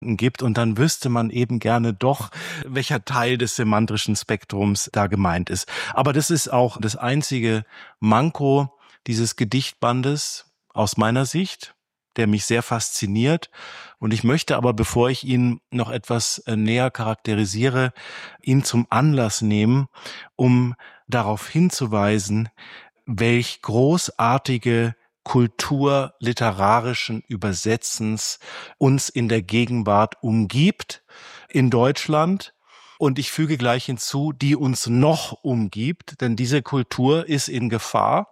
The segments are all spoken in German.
gibt und dann wüsste man eben gerne doch, welcher Teil des semantischen Spektrums da gemeint ist. Aber das ist auch das einzige Manko dieses Gedichtbandes aus meiner Sicht, der mich sehr fasziniert. Und ich möchte aber, bevor ich ihn noch etwas näher charakterisiere, ihn zum Anlass nehmen, um darauf hinzuweisen, welch großartige Kultur literarischen Übersetzens uns in der Gegenwart umgibt in Deutschland. Und ich füge gleich hinzu, die uns noch umgibt, denn diese Kultur ist in Gefahr,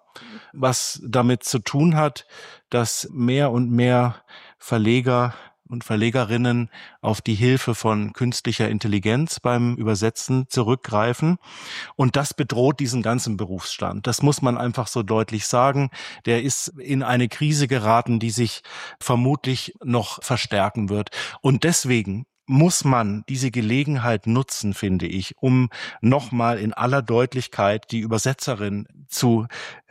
was damit zu tun hat, dass mehr und mehr Verleger und Verlegerinnen auf die Hilfe von künstlicher Intelligenz beim Übersetzen zurückgreifen. Und das bedroht diesen ganzen Berufsstand. Das muss man einfach so deutlich sagen. Der ist in eine Krise geraten, die sich vermutlich noch verstärken wird. Und deswegen muss man diese Gelegenheit nutzen, finde ich, um nochmal in aller Deutlichkeit die Übersetzerin zu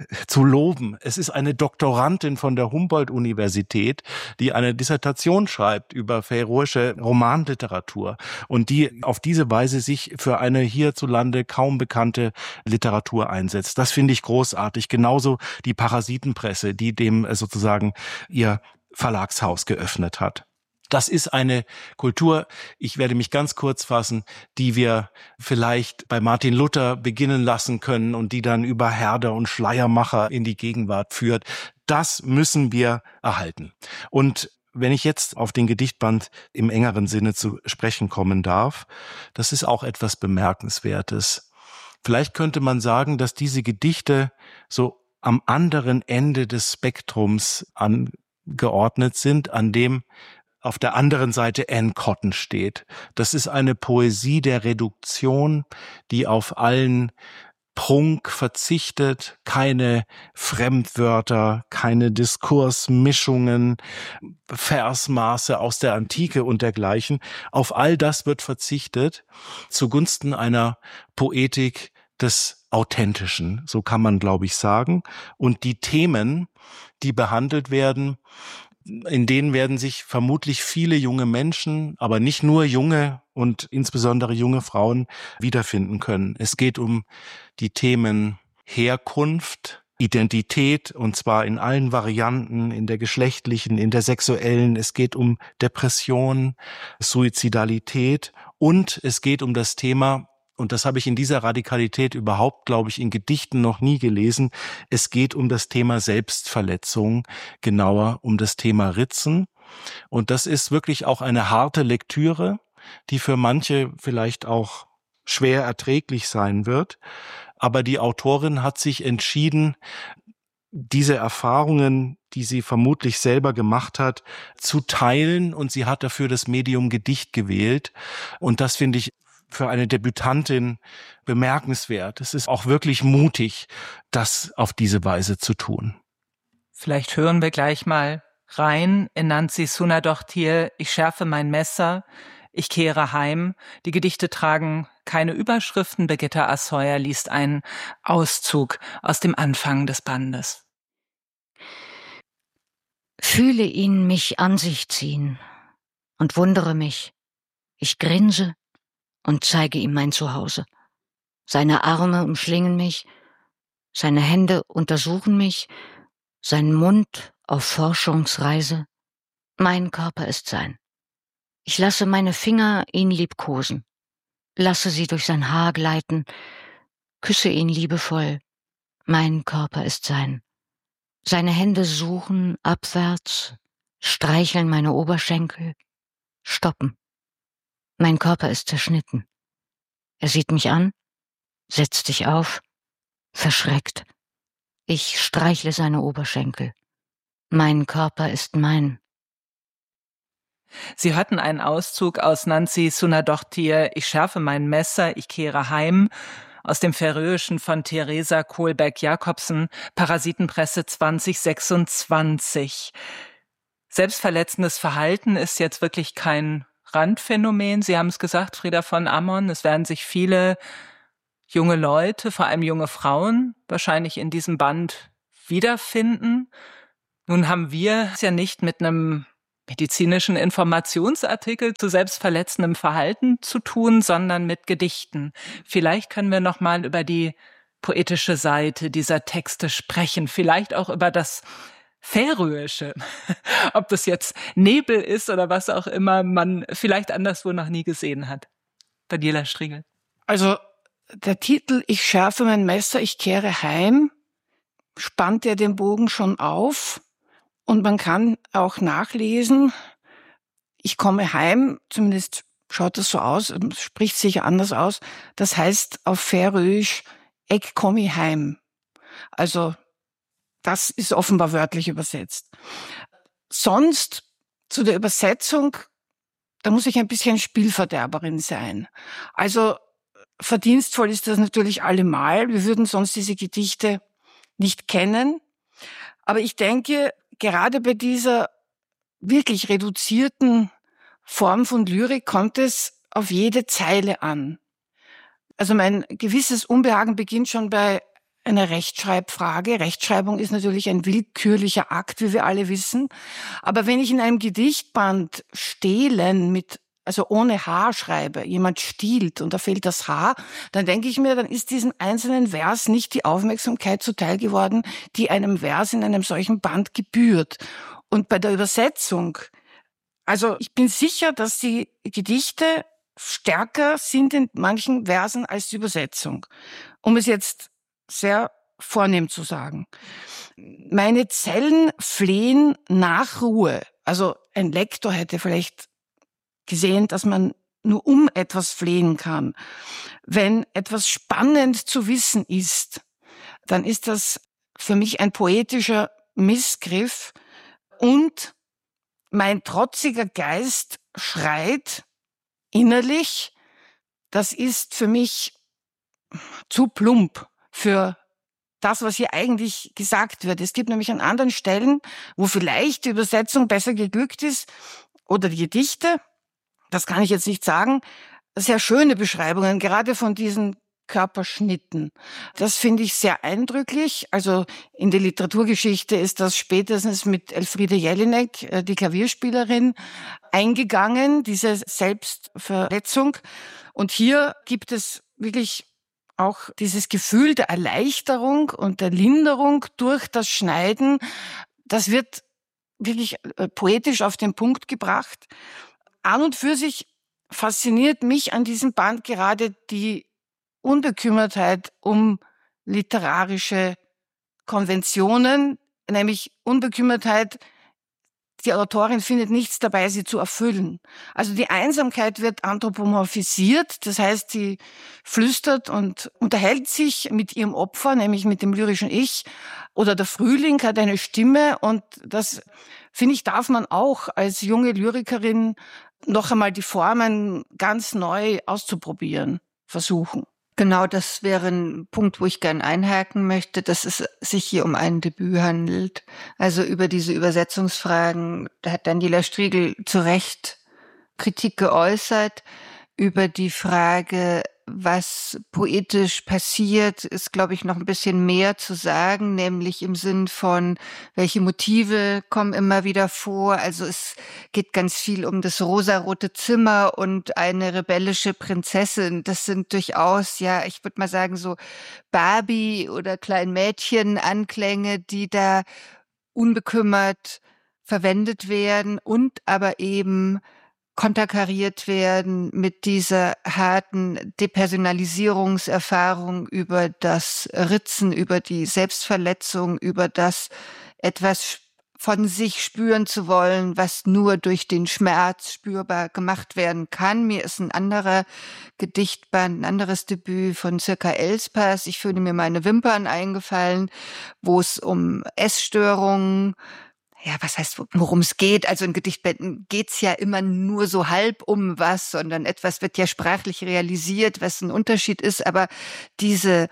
loben. Es ist eine Doktorandin von der Humboldt-Universität, die eine Dissertation schreibt über färöische Romanliteratur und die auf diese Weise sich für eine hierzulande kaum bekannte Literatur einsetzt. Das finde ich großartig. Genauso die Parasitenpresse, die dem sozusagen ihr Verlagshaus geöffnet hat. Das ist eine Kultur, ich werde mich ganz kurz fassen, die wir vielleicht bei Martin Luther beginnen lassen können und die dann über Herder und Schleiermacher in die Gegenwart führt. Das müssen wir erhalten. Und wenn ich jetzt auf den Gedichtband im engeren Sinne zu sprechen kommen darf, das ist auch etwas Bemerkenswertes. Vielleicht könnte man sagen, dass diese Gedichte so am anderen Ende des Spektrums angeordnet sind, an dem auf der anderen Seite Anne Cotton steht. Das ist eine Poesie der Reduktion, die auf allen Prunk verzichtet, keine Fremdwörter, keine Diskursmischungen, Versmaße aus der Antike und dergleichen. Auf all das wird verzichtet zugunsten einer Poetik des Authentischen, so kann man, glaube ich, sagen. Und die Themen, die behandelt werden, in denen werden sich vermutlich viele junge Menschen, aber nicht nur junge und insbesondere junge Frauen wiederfinden können. Es geht um die Themen Herkunft, Identität, und zwar in allen Varianten, in der geschlechtlichen, in der sexuellen. Es geht um Depression, Suizidalität und es geht um das Thema, und das habe ich in dieser Radikalität überhaupt, glaube ich, in Gedichten noch nie gelesen. Es geht um das Thema Selbstverletzung, genauer um das Thema Ritzen. Und das ist wirklich auch eine harte Lektüre, die für manche vielleicht auch schwer erträglich sein wird. Aber die Autorin hat sich entschieden, diese Erfahrungen, die sie vermutlich selber gemacht hat, zu teilen. Und sie hat dafür das Medium Gedicht gewählt. Und das finde ich für eine Debütantin bemerkenswert. Es ist auch wirklich mutig, das auf diese Weise zu tun. Vielleicht hören wir gleich mal rein in Nancy Sunadottir, Ich schärfe mein Messer, ich kehre heim. Die Gedichte tragen keine Überschriften. Birgitta Asheuer liest einen Auszug aus dem Anfang des Bandes. Fühle ihn mich an sich ziehen und wundere mich. Ich grinse und zeige ihm mein Zuhause. Seine Arme umschlingen mich, seine Hände untersuchen mich, sein Mund auf Forschungsreise. Mein Körper ist sein. Ich lasse meine Finger ihn liebkosen, lasse sie durch sein Haar gleiten, küsse ihn liebevoll. Mein Körper ist sein. Seine Hände suchen abwärts, streicheln meine Oberschenkel, stoppen. Mein Körper ist zerschnitten. Er sieht mich an, setzt sich auf, verschreckt. Ich streichle seine Oberschenkel. Mein Körper ist mein. Sie hörten einen Auszug aus Nancy Sunadottir, Ich schärfe mein Messer, ich kehre heim, aus dem Färöischen von Theresa Kohlberg-Jakobsen, Parasitenpresse 2026. Selbstverletzendes Verhalten ist jetzt wirklich kein Randphänomen. Sie haben es gesagt, Frieda von Ammon, es werden sich viele junge Leute, vor allem junge Frauen, wahrscheinlich in diesem Band wiederfinden. Nun haben wir es ja nicht mit einem medizinischen Informationsartikel zu selbstverletzendem Verhalten zu tun, sondern mit Gedichten. Vielleicht können wir noch mal über die poetische Seite dieser Texte sprechen, vielleicht auch über das Färöische, ob das jetzt Nebel ist oder was auch immer man vielleicht anderswo noch nie gesehen hat. Daniela Striegel. Also der Titel »Ich schärfe mein Messer, ich kehre heim« spannt ja den Bogen schon auf und man kann auch nachlesen, ich komme heim, zumindest schaut das so aus, spricht sicher anders aus, das heißt auf Färöisch »Ek komme heim«. Also das ist offenbar wörtlich übersetzt. Sonst zu der Übersetzung, da muss ich ein bisschen Spielverderberin sein. Also verdienstvoll ist das natürlich allemal. Wir würden sonst diese Gedichte nicht kennen. Aber ich denke, gerade bei dieser wirklich reduzierten Form von Lyrik kommt es auf jede Zeile an. Also mein gewisses Unbehagen beginnt schon bei einer Rechtschreibfrage. Rechtschreibung ist natürlich ein willkürlicher Akt, wie wir alle wissen. Aber wenn ich in einem Gedichtband stehlen also ohne H schreibe, jemand stiehlt und da fehlt das H, dann denke ich mir, dann ist diesem einzelnen Vers nicht die Aufmerksamkeit zuteil geworden, die einem Vers in einem solchen Band gebührt. Und bei der Übersetzung, also ich bin sicher, dass die Gedichte stärker sind in manchen Versen als die Übersetzung. Um es jetzt sehr vornehm zu sagen. Meine Zellen flehen nach Ruhe. Also ein Lektor hätte vielleicht gesehen, dass man nur um etwas flehen kann. Wenn etwas spannend zu wissen ist, dann ist das für mich ein poetischer Missgriff und mein trotziger Geist schreit innerlich, das ist für mich zu plump für das, was hier eigentlich gesagt wird. Es gibt nämlich an anderen Stellen, wo vielleicht die Übersetzung besser geglückt ist oder die Gedichte, das kann ich jetzt nicht sagen, sehr schöne Beschreibungen, gerade von diesen Körperschnitten. Das finde ich sehr eindrücklich. Also in der Literaturgeschichte ist das spätestens mit Elfriede Jelinek, die Klavierspielerin, eingegangen, diese Selbstverletzung. Und hier gibt es wirklich auch dieses Gefühl der Erleichterung und der Linderung durch das Schneiden. Das wird wirklich poetisch auf den Punkt gebracht. An und für sich fasziniert mich an diesem Band gerade die Unbekümmertheit um literarische Konventionen, nämlich Unbekümmertheit, die Autorin findet nichts dabei, sie zu erfüllen. Also die Einsamkeit wird anthropomorphisiert, das heißt, sie flüstert und unterhält sich mit ihrem Opfer, nämlich mit dem lyrischen Ich. Oder der Frühling hat eine Stimme und das, finde ich, darf man auch als junge Lyrikerin noch einmal die Formen ganz neu auszuprobieren, versuchen. Genau, das wäre ein Punkt, wo ich gern einhaken möchte, dass es sich hier um ein Debüt handelt. Also über diese Übersetzungsfragen, da hat Daniela Striegel zu Recht Kritik geäußert. Über die Frage, was poetisch passiert, ist, glaube ich, noch ein bisschen mehr zu sagen, nämlich im Sinn von, welche Motive kommen immer wieder vor. Also es geht ganz viel um das rosarote Zimmer und eine rebellische Prinzessin. Das sind durchaus, ja, ich würde mal sagen, so Barbie- oder Kleinmädchen-Anklänge, die da unbekümmert verwendet werden und aber eben konterkariert werden mit dieser harten Depersonalisierungserfahrung über das Ritzen, über die Selbstverletzung, über das etwas von sich spüren zu wollen, was nur durch den Schmerz spürbar gemacht werden kann. Mir ist ein anderer Gedichtband, ein anderes Debüt von Circa Elspas, Ich fühle mir meine Wimpern, eingefallen, wo es um Essstörungen, ja, was heißt, worum es geht? Also in Gedichtbänden geht's ja immer nur so halb um was, sondern etwas wird ja sprachlich realisiert, was ein Unterschied ist. Aber diese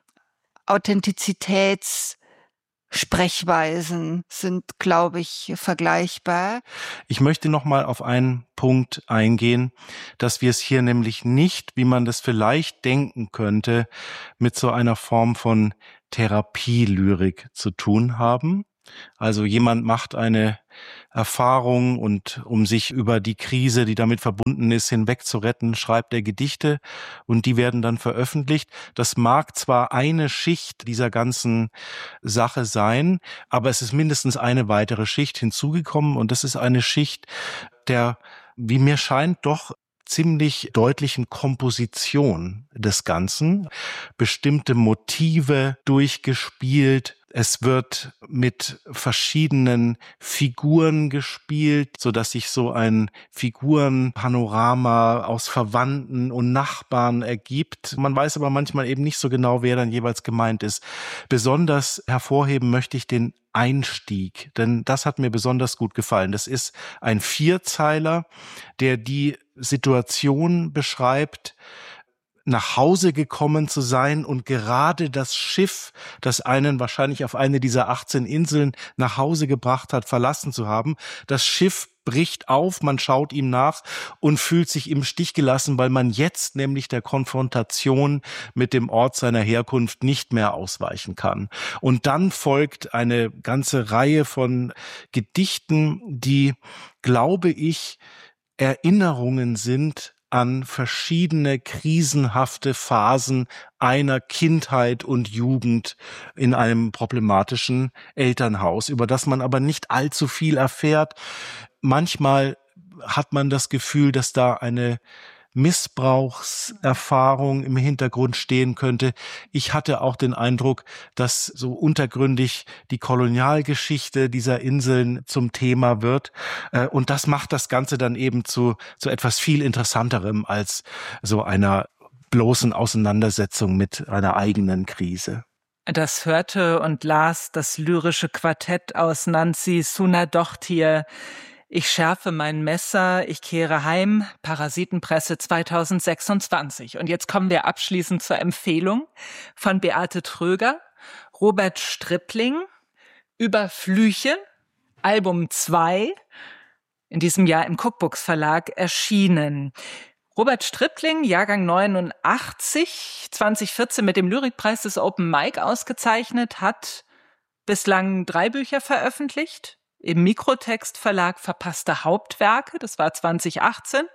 Authentizitätssprechweisen sind, glaube ich, vergleichbar. Ich möchte noch mal auf einen Punkt eingehen, dass wir es hier nämlich nicht, wie man das vielleicht denken könnte, mit so einer Form von Therapielyrik zu tun haben. Also jemand macht eine Erfahrung und um sich über die Krise, die damit verbunden ist, hinwegzuretten, schreibt er Gedichte und die werden dann veröffentlicht. Das mag zwar eine Schicht dieser ganzen Sache sein, aber es ist mindestens eine weitere Schicht hinzugekommen und das ist eine Schicht der, wie mir scheint, doch ziemlich deutlichen Komposition des Ganzen. Bestimmte Motive durchgespielt. Es wird mit verschiedenen Figuren gespielt, so dass sich so ein Figurenpanorama aus Verwandten und Nachbarn ergibt. Man weiß aber manchmal eben nicht so genau, wer dann jeweils gemeint ist. Besonders hervorheben möchte ich den Einstieg, denn das hat mir besonders gut gefallen. Das ist ein Vierzeiler, der die Situation beschreibt, nach Hause gekommen zu sein und gerade das Schiff, das einen wahrscheinlich auf eine dieser 18 Inseln nach Hause gebracht hat, verlassen zu haben. Das Schiff bricht auf, man schaut ihm nach und fühlt sich im Stich gelassen, weil man jetzt nämlich der Konfrontation mit dem Ort seiner Herkunft nicht mehr ausweichen kann. Und dann folgt eine ganze Reihe von Gedichten, die, glaube ich, Erinnerungen sind an verschiedene krisenhafte Phasen einer Kindheit und Jugend in einem problematischen Elternhaus, über das man aber nicht allzu viel erfährt. Manchmal hat man das Gefühl, dass da eine Missbrauchserfahrung im Hintergrund stehen könnte. Ich hatte auch den Eindruck, dass so untergründig die Kolonialgeschichte dieser Inseln zum Thema wird. Und das macht das Ganze dann eben zu etwas viel Interessanterem als so einer bloßen Auseinandersetzung mit einer eigenen Krise. Das hörte und las das lyrische Quartett aus Nancy Sunadottir. Ich schärfe mein Messer, ich kehre heim, Parasitenpresse 2026. Und jetzt kommen wir abschließend zur Empfehlung von Beate Tröger, Robert Stripling, Über Flüche, Album 2, in diesem Jahr im Cookbooks Verlag erschienen. Robert Stripling, Jahrgang 89, 2014 mit dem Lyrikpreis des Open Mic ausgezeichnet, hat bislang 3 Bücher veröffentlicht. Im Mikrotext Verlag Verpasste Hauptwerke, das war 2018.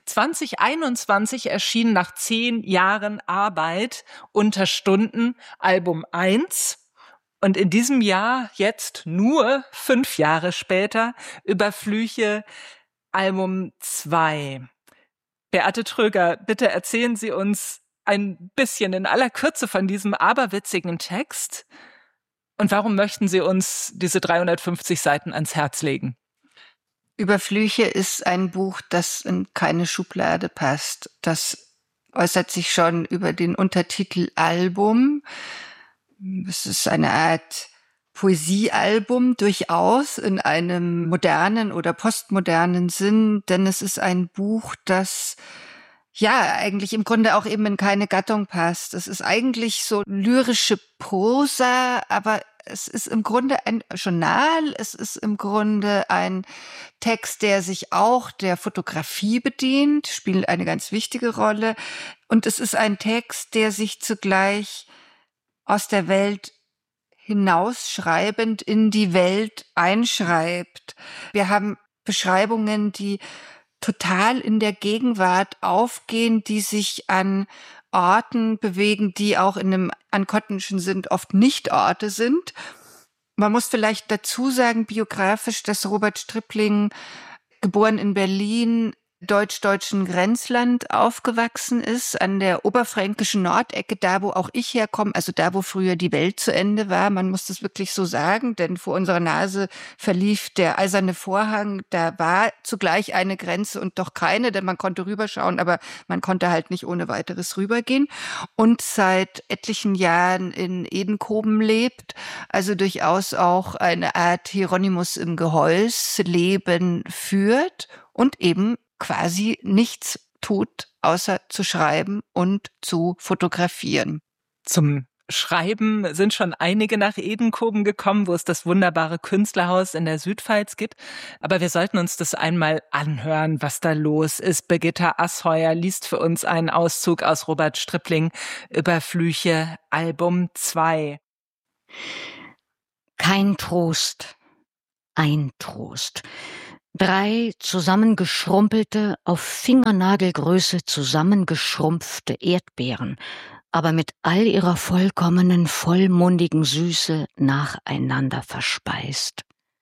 2021 erschien nach 10 Jahren Arbeit Unterstunden Album 1. Und in diesem Jahr, jetzt nur 5 Jahre später, Über Flüche Album 2. Beate Tröger, bitte erzählen Sie uns ein bisschen in aller Kürze von diesem aberwitzigen Text. Und warum möchten Sie uns diese 350 Seiten ans Herz legen? Über Flüche ist ein Buch, das in keine Schublade passt. Das äußert sich schon über den Untertitel Album. Es ist eine Art Poesiealbum, durchaus in einem modernen oder postmodernen Sinn, denn es ist ein Buch, das ja eigentlich im Grunde auch eben in keine Gattung passt. Es ist eigentlich so lyrische Prosa, aber es ist im Grunde ein Journal, es ist im Grunde ein Text, der sich auch der Fotografie bedient, spielt eine ganz wichtige Rolle. Und es ist ein Text, der sich zugleich aus der Welt hinausschreibend in die Welt einschreibt. Wir haben Beschreibungen, die total in der Gegenwart aufgehen, die sich an Orten bewegen, die auch in einem Uncottenschen Sinn oft nicht Orte sind. Man muss vielleicht dazu sagen, biografisch, dass Robert Stripling, geboren in Berlin, deutsch-deutschen Grenzland aufgewachsen ist, an der oberfränkischen Nordecke, da wo auch ich herkomme, also da wo früher die Welt zu Ende war. Man muss das wirklich so sagen, denn vor unserer Nase verlief der eiserne Vorhang, da war zugleich eine Grenze und doch keine, denn man konnte rüberschauen, aber man konnte halt nicht ohne weiteres rübergehen. Und seit etlichen Jahren in Edenkoben lebt, also durchaus auch eine Art Hieronymus im Gehäus Leben führt und eben quasi nichts tut, außer zu schreiben und zu fotografieren. Zum Schreiben sind schon einige nach Edenkoben gekommen, wo es das wunderbare Künstlerhaus in der Südpfalz gibt. Aber wir sollten uns das einmal anhören, was da los ist. Birgitta Asheuer liest für uns einen Auszug aus Robert Stripling, Über Flüche, Album 2. Kein Trost, ein Trost. 3 zusammengeschrumpelte, auf Fingernagelgröße zusammengeschrumpfte Erdbeeren, aber mit all ihrer vollkommenen, vollmundigen Süße nacheinander verspeist.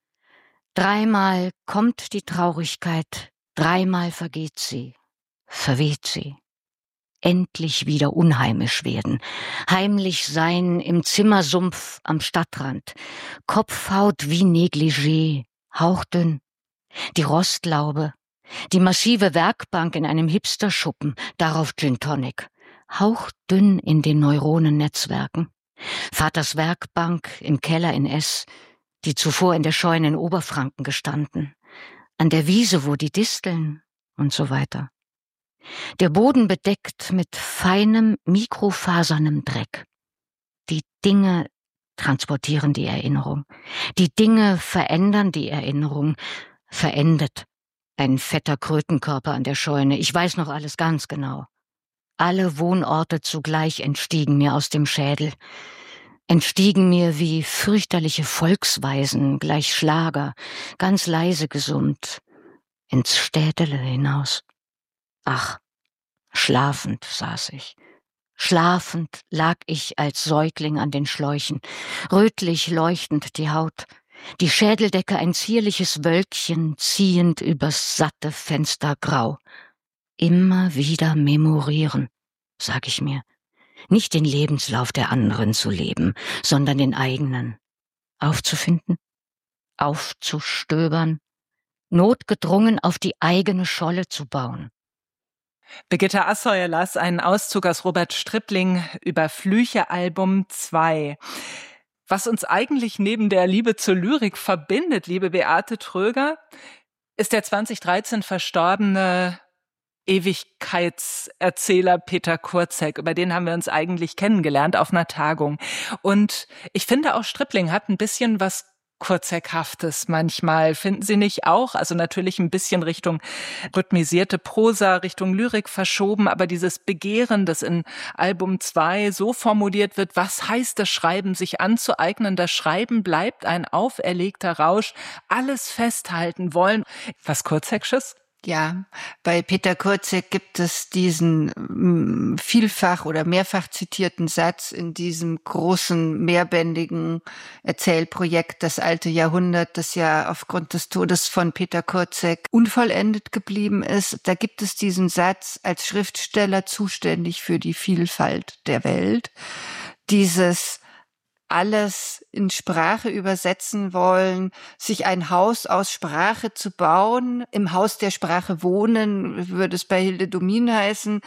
3-mal kommt die Traurigkeit, 3-mal vergeht sie, verweht sie. Endlich wieder unheimisch werden, heimlich sein im Zimmersumpf am Stadtrand, Kopfhaut wie Negligé, hauchdünn, die Rostlaube, die massive Werkbank in einem Hipsterschuppen, darauf Gin Tonic, hauchdünn in den Neuronennetzwerken, Vaters Werkbank im Keller in S, die zuvor in der Scheune in Oberfranken gestanden, an der Wiese, wo die Disteln und so weiter. Der Boden bedeckt mit feinem, mikrofasernem Dreck. Die Dinge transportieren die Erinnerung. Die Dinge verändern die Erinnerung. Verendet. Ein fetter Krötenkörper an der Scheune. Ich weiß noch alles ganz genau. Alle Wohnorte zugleich entstiegen mir aus dem Schädel. Entstiegen mir wie fürchterliche Volksweisen, gleich Schlager, ganz leise gesummt, ins Städtele hinaus. Ach, schlafend saß ich. Schlafend lag ich als Säugling an den Schläuchen, rötlich leuchtend die Haut, die Schädeldecke ein zierliches Wölkchen ziehend übers satte Fenster grau. Immer wieder memorieren, sag ich mir. Nicht den Lebenslauf der anderen zu leben, sondern den eigenen. Aufzufinden, aufzustöbern, notgedrungen auf die eigene Scholle zu bauen. Birgitta Asheuer las einen Auszug aus Robert Stripling über Flüche Album 2. Was uns eigentlich neben der Liebe zur Lyrik verbindet, liebe Beate Tröger, ist der 2013 verstorbene Ewigkeitserzähler Peter Kurzek. Über den haben wir uns eigentlich kennengelernt auf einer Tagung. Und ich finde auch Stripling hat ein bisschen was Kurzek-haftes manchmal. Finden Sie nicht auch? Also natürlich ein bisschen Richtung rhythmisierte Prosa, Richtung Lyrik verschoben, aber dieses Begehren, das in Album 2 so formuliert wird, was heißt das Schreiben, sich anzueignen? Das Schreiben bleibt ein auferlegter Rausch, alles festhalten wollen. Was Kurzeksches? Ja, bei Peter Kurzek gibt es diesen vielfach oder mehrfach zitierten Satz in diesem großen, mehrbändigen Erzählprojekt Das alte Jahrhundert, das ja aufgrund des Todes von Peter Kurzek unvollendet geblieben ist. Da gibt es diesen Satz: als Schriftsteller zuständig für die Vielfalt der Welt. Dieses alles in Sprache übersetzen wollen, sich ein Haus aus Sprache zu bauen, im Haus der Sprache wohnen, würde es bei Hilde Domin heißen.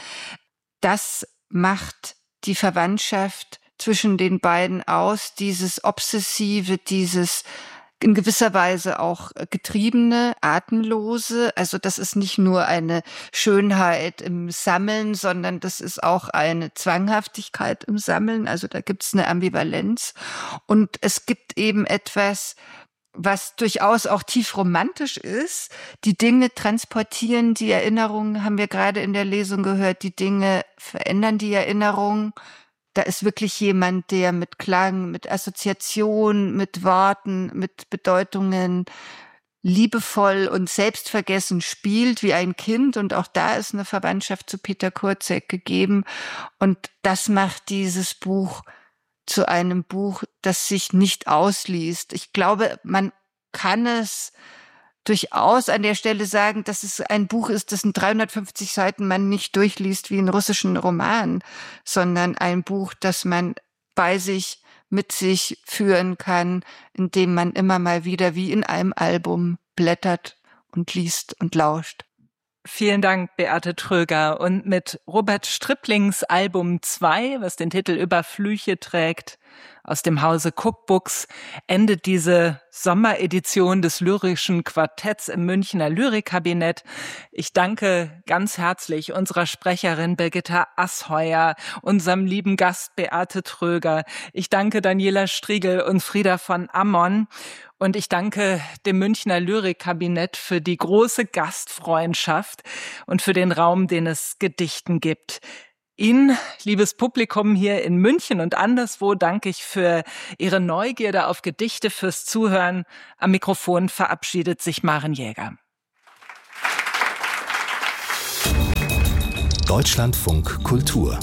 Das macht die Verwandtschaft zwischen den beiden aus, dieses Obsessive, dieses in gewisser Weise auch getriebene, atemlose. Also das ist nicht nur eine Schönheit im Sammeln, sondern das ist auch eine Zwanghaftigkeit im Sammeln. Also da gibt es eine Ambivalenz. Und es gibt eben etwas, was durchaus auch tief romantisch ist. Die Dinge transportieren die Erinnerung, haben wir gerade in der Lesung gehört. Die Dinge verändern die Erinnerung. Da ist wirklich jemand, der mit Klang, mit Assoziation, mit Worten, mit Bedeutungen liebevoll und selbstvergessen spielt wie ein Kind. Und auch da ist eine Verwandtschaft zu Peter Kurzek gegeben. Und das macht dieses Buch zu einem Buch, das sich nicht ausliest. Ich glaube, man kann es durchaus an der Stelle sagen, dass es ein Buch ist, das in 350 Seiten man nicht durchliest wie einen russischen Roman, sondern ein Buch, das man bei sich, mit sich führen kann, indem man immer mal wieder wie in einem Album blättert und liest und lauscht. Vielen Dank, Beate Tröger. Und mit Robert Striplings Album 2, was den Titel Über Flüche trägt, aus dem Hause Cookbooks, endet diese Sommeredition des lyrischen Quartetts im Münchner Lyrikkabinett. Ich danke ganz herzlich unserer Sprecherin Birgitta Asheuer, unserem lieben Gast Beate Tröger. Ich danke Daniela Striegel und Frieda von Ammon. Und ich danke dem Münchner Lyrikkabinett für die große Gastfreundschaft und für den Raum, den es Gedichten gibt. Ihnen, liebes Publikum hier in München und anderswo, danke ich für Ihre Neugierde auf Gedichte, fürs Zuhören. Am Mikrofon verabschiedet sich Maren Jäger. Deutschlandfunk Kultur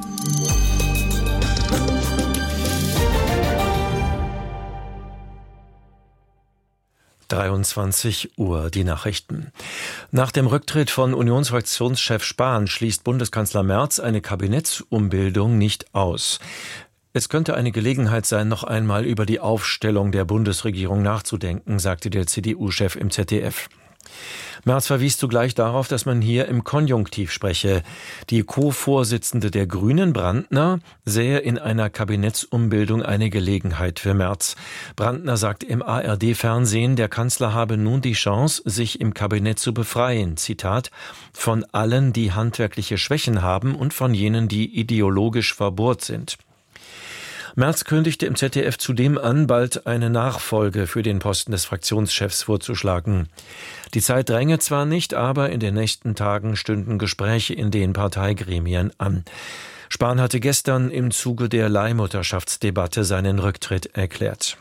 23 Uhr, die Nachrichten. Nach dem Rücktritt von Unionsfraktionschef Spahn schließt Bundeskanzler Merz eine Kabinettsumbildung nicht aus. Es könnte eine Gelegenheit sein, noch einmal über die Aufstellung der Bundesregierung nachzudenken, sagte der CDU-Chef im ZDF. Merz verwies zugleich darauf, dass man hier im Konjunktiv spreche. Die Co-Vorsitzende der Grünen, Brandner, sähe in einer Kabinettsumbildung eine Gelegenheit für Merz. Brandner sagte im ARD-Fernsehen, der Kanzler habe nun die Chance, sich im Kabinett zu befreien, Zitat, von allen, die handwerkliche Schwächen haben und von jenen, die ideologisch verbohrt sind. Merz kündigte im ZDF zudem an, bald eine Nachfolge für den Posten des Fraktionschefs vorzuschlagen. Die Zeit dränge zwar nicht, aber in den nächsten Tagen stünden Gespräche in den Parteigremien an. Spahn hatte gestern im Zuge der Leihmutterschaftsdebatte seinen Rücktritt erklärt.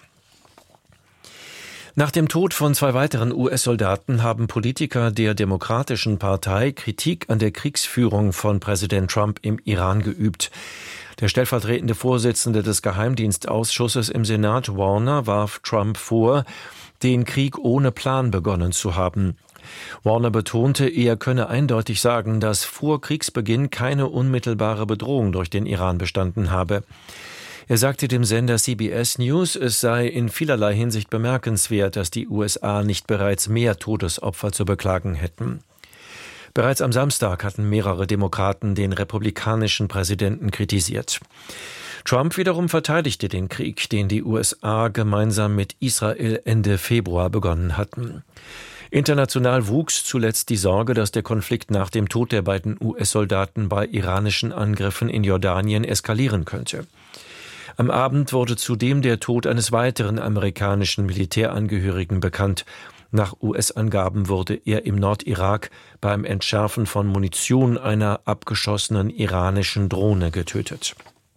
Nach dem Tod von 2 weiteren US-Soldaten haben Politiker der Demokratischen Partei Kritik an der Kriegsführung von Präsident Trump im Iran geübt. Der stellvertretende Vorsitzende des Geheimdienstausschusses im Senat, Warner, warf Trump vor, den Krieg ohne Plan begonnen zu haben. Warner betonte, er könne eindeutig sagen, dass vor Kriegsbeginn keine unmittelbare Bedrohung durch den Iran bestanden habe. Er sagte dem Sender CBS News, es sei in vielerlei Hinsicht bemerkenswert, dass die USA nicht bereits mehr Todesopfer zu beklagen hätten. Bereits am Samstag hatten mehrere Demokraten den republikanischen Präsidenten kritisiert. Trump wiederum verteidigte den Krieg, den die USA gemeinsam mit Israel Ende Februar begonnen hatten. International wuchs zuletzt die Sorge, dass der Konflikt nach dem Tod der beiden US-Soldaten bei iranischen Angriffen in Jordanien eskalieren könnte. Am Abend wurde zudem der Tod eines weiteren amerikanischen Militärangehörigen bekannt. Nach US-Angaben wurde er im Nordirak beim Entschärfen von Munition einer abgeschossenen iranischen Drohne getötet.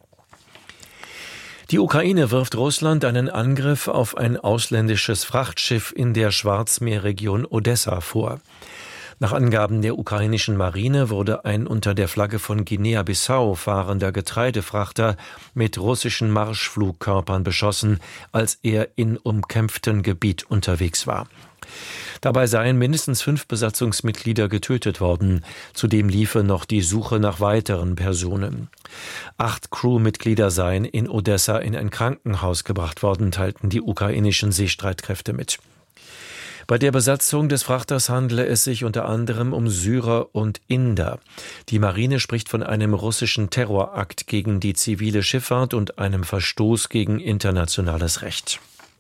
Die Ukraine wirft Russland einen Angriff auf ein ausländisches Frachtschiff in der Schwarzmeerregion Odessa vor. Nach Angaben der ukrainischen Marine wurde ein unter der Flagge von Guinea-Bissau fahrender Getreidefrachter mit russischen Marschflugkörpern beschossen, als er in umkämpftem Gebiet unterwegs war. Dabei seien mindestens 5 Besatzungsmitglieder getötet worden. Zudem liefe noch die Suche nach weiteren Personen. 8 Crewmitglieder seien in Odessa in ein Krankenhaus gebracht worden, teilten die ukrainischen Seestreitkräfte mit. Bei der Besatzung des Frachters handele es sich unter anderem um Syrer und Inder. Die Marine spricht von einem russischen Terrorakt gegen die zivile Schifffahrt und einem Verstoß gegen internationales Recht.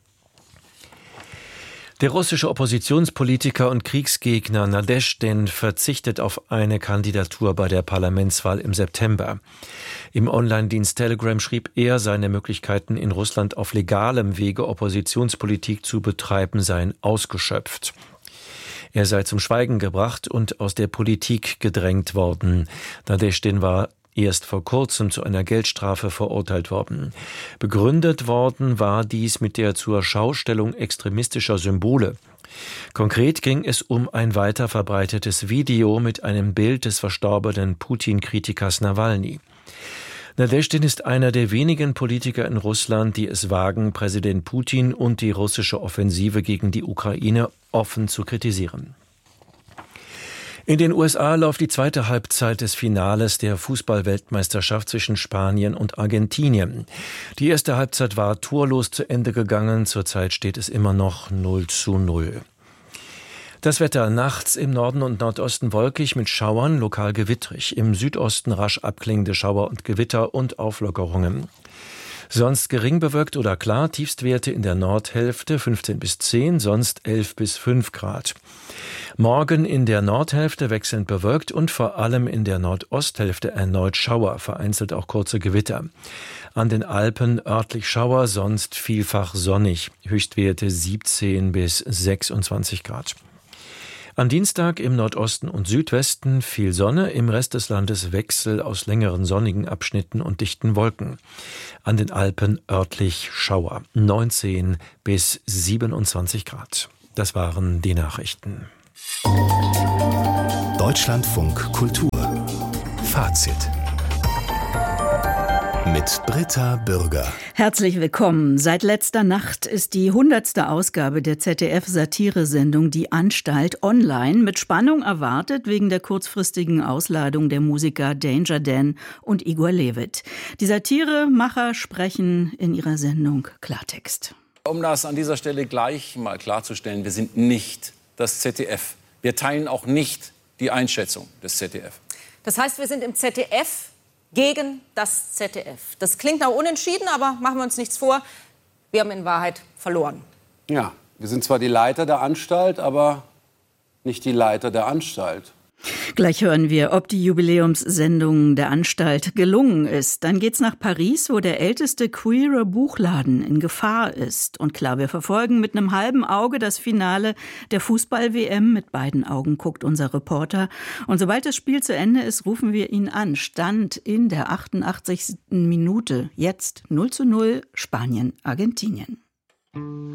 Der russische Oppositionspolitiker und Kriegsgegner Nadeschdin verzichtet auf eine Kandidatur bei der Parlamentswahl im September. Im Online-Dienst Telegram schrieb er, seine Möglichkeiten in Russland auf legalem Wege Oppositionspolitik zu betreiben seien ausgeschöpft. Er sei zum Schweigen gebracht und aus der Politik gedrängt worden. Nadeschdin war erst vor kurzem zu einer Geldstrafe verurteilt worden. Begründet worden war dies mit der zur Schaustellung extremistischer Symbole. Konkret ging es um ein weiter verbreitetes Video mit einem Bild des verstorbenen Putin-Kritikers Nawalny. Nadeschdin ist einer der wenigen Politiker in Russland, die es wagen, Präsident Putin und die russische Offensive gegen die Ukraine offen zu kritisieren. In den USA läuft die zweite Halbzeit des Finales der Fußball-Weltmeisterschaft zwischen Spanien und Argentinien. Die erste Halbzeit war torlos zu Ende gegangen. Zurzeit steht es immer noch 0:0. Das Wetter: nachts im Norden und Nordosten wolkig mit Schauern, lokal gewittrig. Im Südosten rasch abklingende Schauer und Gewitter und Auflockerungen. Sonst gering bewölkt oder klar, Tiefstwerte in der Nordhälfte 15 bis 10, sonst 11 bis 5 Grad. Morgen in der Nordhälfte wechselnd bewölkt und vor allem in der Nordosthälfte erneut Schauer, vereinzelt auch kurze Gewitter. An den Alpen örtlich Schauer, sonst vielfach sonnig, Höchstwerte 17 bis 26 Grad. Am Dienstag im Nordosten und Südwesten viel Sonne, im Rest des Landes Wechsel aus längeren sonnigen Abschnitten und dichten Wolken. An den Alpen örtlich Schauer, 19 bis 27 Grad. Das waren die Nachrichten. Deutschlandfunk Kultur. Fazit. Mit Britta Bürger. Herzlich willkommen. Seit letzter Nacht ist die 100. Ausgabe der ZDF-Satiresendung Die Anstalt online mit Spannung erwartet wegen der kurzfristigen Ausladung der Musiker Danger Dan und Igor Levit. Die Satiremacher sprechen in ihrer Sendung Klartext. Um das an dieser Stelle gleich mal klarzustellen, wir sind nicht das ZDF. Wir teilen auch nicht die Einschätzung des ZDF. Das heißt, wir sind im ZDF gegen das ZDF. Das klingt nach unentschieden, aber machen wir uns nichts vor. Wir haben in Wahrheit verloren. Ja, wir sind zwar die Leiter der Anstalt, aber nicht die Leiter der Anstalt. Gleich hören wir, ob die Jubiläumssendung der Anstalt gelungen ist. Dann geht's nach Paris, wo der älteste queere Buchladen in Gefahr ist. Und klar, wir verfolgen mit einem halben Auge das Finale der Fußball-WM. Mit beiden Augen guckt unser Reporter. Und sobald das Spiel zu Ende ist, rufen wir ihn an. Stand in der 88. Minute. Jetzt 0:0 Spanien-Argentinien.